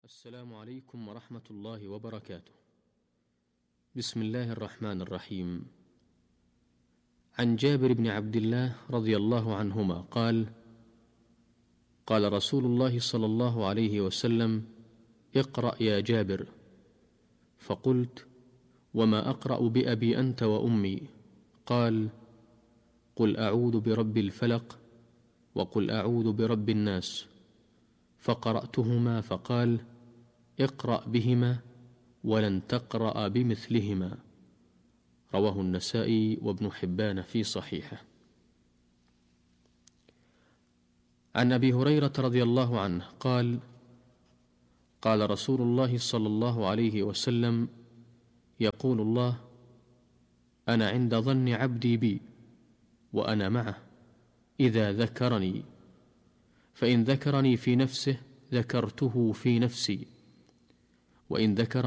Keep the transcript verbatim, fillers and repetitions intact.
السلام عليكم ورحمة الله وبركاته. بسم الله الرحمن الرحيم. عن جابر بن عبد الله رضي الله عنهما قال: قال رسول الله صلى الله عليه وسلم: اقرأ يا جابر. فقلت: وما أقرأ بأبي أنت وأمي؟ قال: قل أعوذ برب الفلق وقل أعوذ برب الناس. فقرأتهما فقال: اقرأ بهما ولن تقرأ بمثلهما. رواه النسائي وابن حبان في صحيحه. عن أبي هريرة رضي الله عنه قال: قال رسول الله صلى الله عليه وسلم: يقول الله: أنا عند ظن عبدي بي وأنا معه إذا ذكرني، فإن ذكرني في نفسه ذكرته في نفسي، وإن ذكرني